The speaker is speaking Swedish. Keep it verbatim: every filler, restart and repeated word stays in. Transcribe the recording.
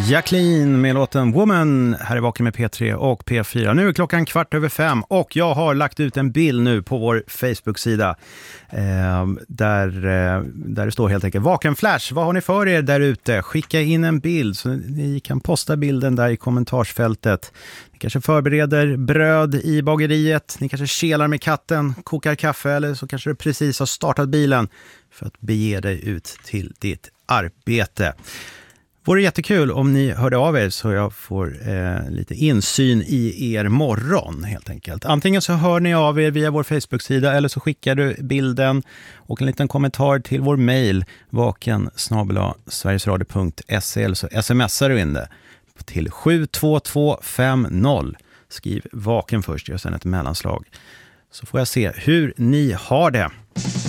Jacqueline med låten Woman här är Vaken med P tre och P fyra. Nu är klockan kvart över fem och jag har lagt ut en bild nu på vår Facebook-sida eh, där, eh, där det står helt enkelt Vaken Flash. Vad har ni för er där ute? Skicka in en bild så ni kan posta bilden där i kommentarsfältet. Ni kanske förbereder bröd i bageriet, ni kanske kelar med katten, kokar kaffe eller så kanske du precis har startat bilen för att bege dig ut till ditt arbete. Vore jättekul om ni hörde av er så jag får eh, lite insyn i er morgon helt enkelt. Antingen så hör ni av er via vår Facebook-sida eller så skickar du bilden och en liten kommentar till vår mejl vaken snabel-a sverigesradio punkt se eller så smsar du in det till sju två två fem noll. Skriv vaken först, gör sen ett mellanslag. Så får jag se hur ni har det.